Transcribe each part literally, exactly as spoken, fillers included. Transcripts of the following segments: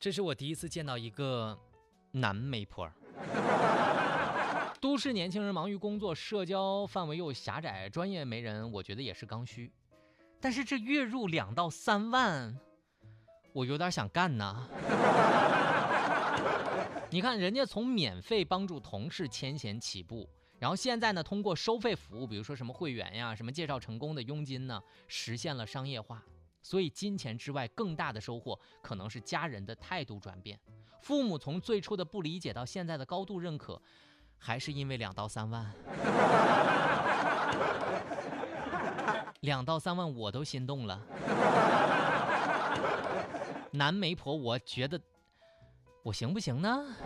这是我第一次见到一个男媒婆。都市年轻人忙于工作，社交范围又狭窄，专业媒人我觉得也是刚需。但是这月入两到三万，我有点想干呐。你看人家从免费帮助同事牵线起步，然后现在呢通过收费服务，比如说什么会员呀，什么介绍成功的佣金呢，实现了商业化。所以金钱之外更大的收获可能是家人的态度转变，父母从最初的不理解到现在的高度认可，还是因为两到三万。两到三万我都心动了。男媒婆我觉得我行不行呢？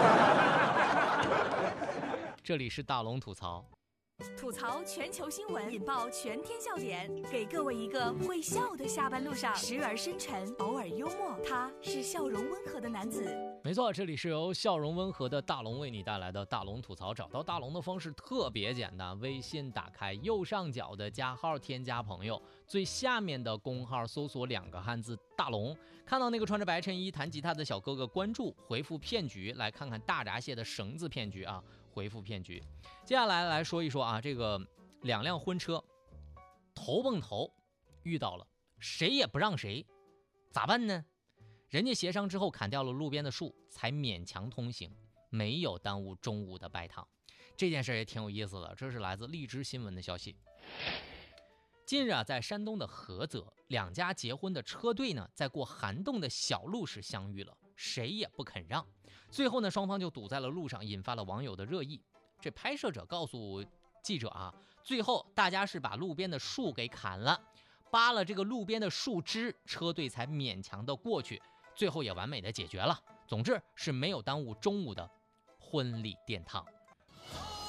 这里是大龙吐槽， 吐槽全球新闻，引爆全天笑点，给各位一个会笑的下班路上，时而深沉，偶尔幽默，他是笑容温和的男子。 没错，这里是由笑容温和的大龙为你带来的大龙吐槽。找到大龙的方式特别简单，微信打开右上角的加号，添加朋友，最下面的公号搜索两个汉字大龙，看到那个穿着白衬衣弹吉他的小哥哥，关注，回复骗局，来看看大闸蟹的绳子骗局啊，回复骗局。接下来来说一说啊，这个两辆婚车头蹦头遇到了，谁也不让谁，咋办呢？人家协商之后砍掉了路边的树，才勉强通行，没有耽误中午的白糖。这件事也挺有意思的，这是来自荔枝新闻的消息。近日啊，在山东的菏泽，两家结婚的车队呢，在过涵洞的小路时相遇了，谁也不肯让，最后呢，双方就堵在了路上，引发了网友的热议。这拍摄者告诉记者啊，最后大家是把路边的树给砍了，扒了这个路边的树枝，车队才勉强的过去，最后也完美的解决了。总之是没有耽误中午的婚礼殿堂。